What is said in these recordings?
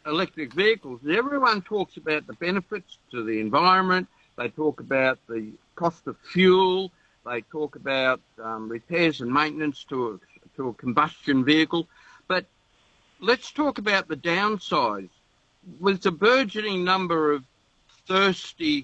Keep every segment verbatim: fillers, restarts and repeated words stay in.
electric vehicles, everyone talks about the benefits to the environment. They talk about the cost of fuel. They talk about um, repairs and maintenance to a, to a combustion vehicle. But let's talk about the downsides. With the burgeoning number of thirsty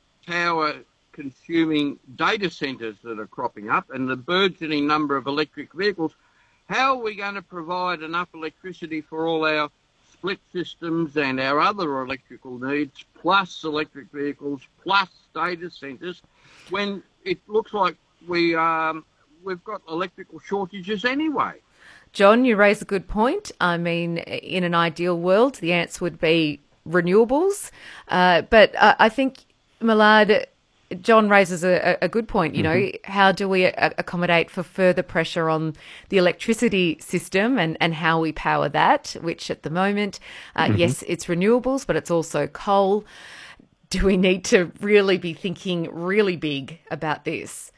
power-consuming data centres that are cropping up and the burgeoning number of electric vehicles, how are we going to provide enough electricity for all our split systems and our other electrical needs, plus electric vehicles, plus data centres, when it looks like we, um, we've got electrical shortages anyway? John, you raise a good point. I mean, in an ideal world, the answer would be renewables. Uh, but uh, I think, Millard, John raises a, a good point. You mm-hmm. know, how do we a- accommodate for further pressure on the electricity system and, and how we power that, which at the moment, uh, mm-hmm. yes, it's renewables, but it's also coal. Do we need to really be thinking really big about this?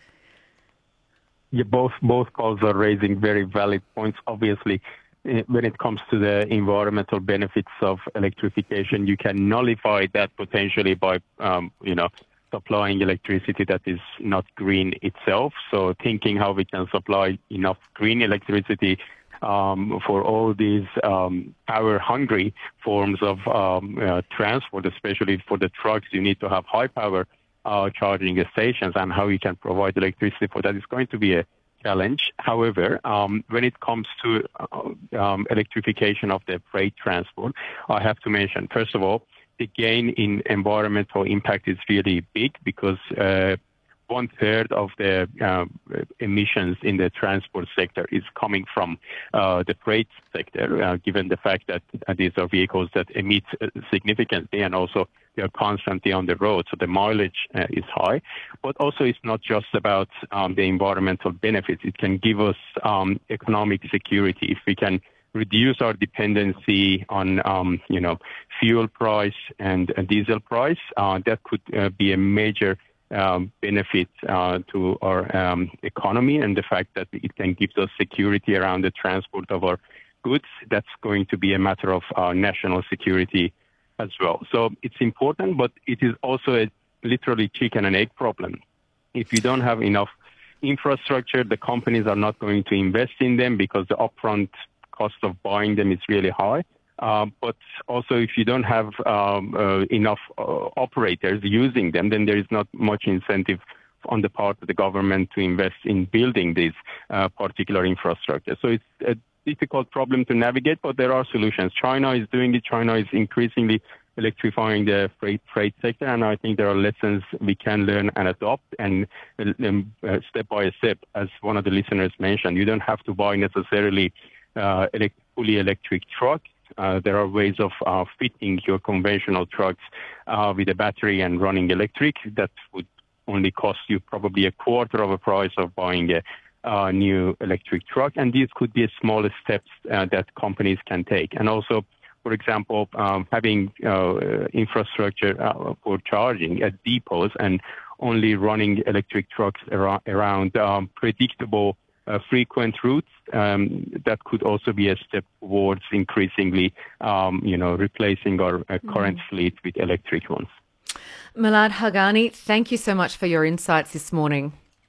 Yeah, both both calls are raising very valid points. Obviously, when it comes to the environmental benefits of electrification, you can nullify that potentially by, um, you know, supplying electricity that is not green itself. So thinking how we can supply enough green electricity um, for all these um, power-hungry forms of um, uh, transport, especially for the trucks, you need to have high-power Uh, charging stations, and how you can provide electricity for that is going to be a challenge. However, um, when it comes to uh, um, electrification of the freight transport, I have to mention, first of all, the gain in environmental impact is really big because uh, one third of the uh, emissions in the transport sector is coming from uh, the freight sector, uh, given the fact that uh, these are vehicles that emit uh, significantly, and also they are constantly on the road, so the mileage uh, is high. But also it's not just about um, the environmental benefits. It can give us um, economic security if we can reduce our dependency on, um, you know, fuel price and uh, diesel price. Uh, that could uh, be a major Um, benefit uh, to our um, economy, and the fact that it can give us security around the transport of our goods. That's going to be a matter of uh, national security as well. So it's important, but it is also a literally chicken and egg problem. If you don't have enough infrastructure, the companies are not going to invest in them because the upfront cost of buying them is really high. Uh, but also, if you don't have um, uh, enough uh, operators using them, then there is not much incentive on the part of the government to invest in building this uh, particular infrastructure. So it's a difficult problem to navigate, but there are solutions. China is doing it. China is increasingly electrifying the freight freight sector, and I think there are lessons we can learn and adopt. And um, uh, step by step, as one of the listeners mentioned, you don't have to buy necessarily uh, elect- fully electric truck. Uh, there are ways of uh, fitting your conventional trucks uh, with a battery and running electric that would only cost you probably a quarter of a price of buying a uh, new electric truck. And these could be small steps uh, that companies can take. And also, for example, um, having uh, infrastructure uh, for charging at depots and only running electric trucks around, around um, predictable Uh, frequent routes, um, that could also be a step towards increasingly, um, you know, replacing our uh, current mm. fleet with electric ones. Millard Haghani, thank you so much for your insights this morning.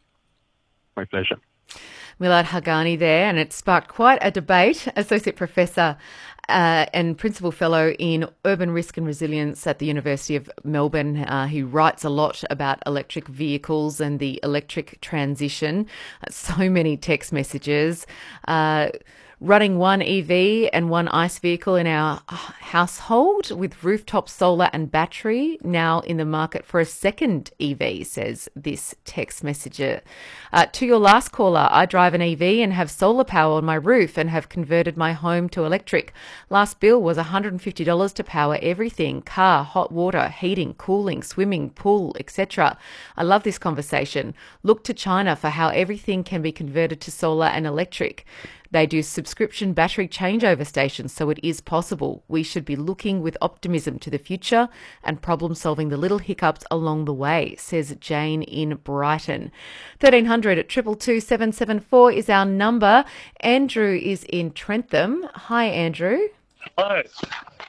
My pleasure. Millard Haghani there, and it sparked quite a debate. Associate Professor uh, and Principal Fellow in Urban Risk and Resilience at the University of Melbourne. Uh, he writes a lot about electric vehicles and the electric transition. So many text messages. Uh, running one E V and one ICE vehicle in our household with rooftop solar and battery, now in the market for a second E V, says this text messenger. Uh, to your last caller, I drive an E V and have solar power on my roof and have converted my home to electric. Last bill was one hundred fifty dollars to power everything: car, hot water, heating, cooling, swimming, pool, et cetera. I love this conversation. Look to China for how everything can be converted to solar and electric. They do subscription battery changeover stations, so it is possible. We should be looking with optimism to the future and problem solving the little hiccups along the way, says Jane in Brighton. thirteen hundred at two two two seven seven four is our number. Andrew is in Trentham. Hi, Andrew. Hi.